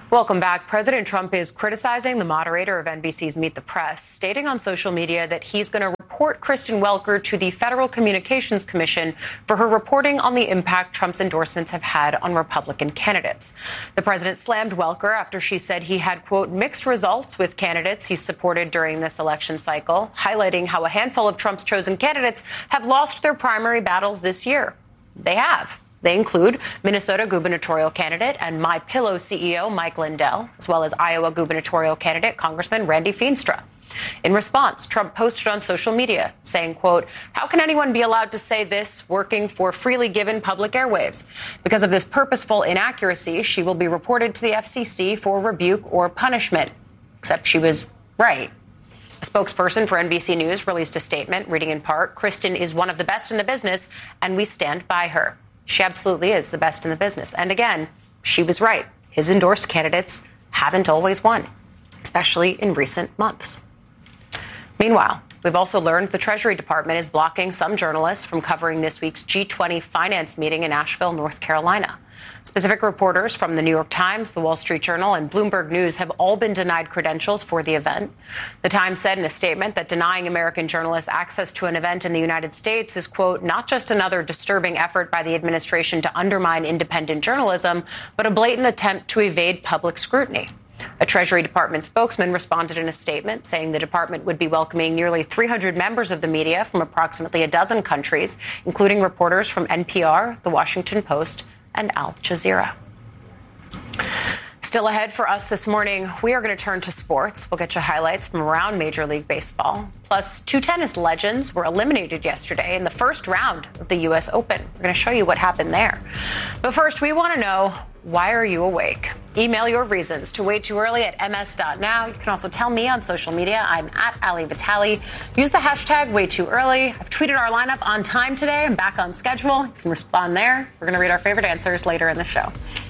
Welcome back. President Trump is criticizing the moderator of NBC's Meet the Press, stating on social media that he's going to report Kristen Welker to the Federal Communications Commission for her reporting on the impact Trump's endorsements have had on Republican candidates. The president slammed Welker after she said he had, quote, mixed results with candidates he supported during this election cycle, highlighting how a handful of Trump's chosen candidates have lost their primary battles this year. They have. They include Minnesota gubernatorial candidate and MyPillow CEO Mike Lindell, as well as Iowa gubernatorial candidate Congressman Randy Feenstra. In response, Trump posted on social media saying, quote, how can anyone be allowed to say this working for freely given public airwaves? Because of this purposeful inaccuracy, she will be reported to the FCC for rebuke or punishment. Except she was right. A spokesperson for NBC News released a statement reading in part, Kristen is one of the best in the business and we stand by her. She absolutely is the best in the business. And again, she was right. His endorsed candidates haven't always won, especially in recent months. Meanwhile, we've also learned the Treasury Department is blocking some journalists from covering this week's G20 finance meeting in Asheville, North Carolina. Specific reporters from the New York Times, the Wall Street Journal, and Bloomberg News have all been denied credentials for the event. The Times said in a statement that denying American journalists access to an event in the United States is, quote, not just another disturbing effort by the administration to undermine independent journalism, but a blatant attempt to evade public scrutiny. A Treasury Department spokesman responded in a statement saying the department would be welcoming nearly 300 members of the media from approximately a dozen countries, including reporters from NPR, The Washington Post, and Al Jazeera. Still ahead for us this morning, we are going to turn to sports. We'll get you highlights from around Major League Baseball. Plus, two tennis legends were eliminated yesterday in the first round of the U.S. Open. We're going to show you what happened there. But first, we want to know, why are you awake? Email your reasons to waytooearly@ms.now. You can also tell me on social media. I'm at Ali Vitale. Use the hashtag waytooearly. I've tweeted our lineup on time today. I'm back on schedule. You can respond there. We're going to read our favorite answers later in the show.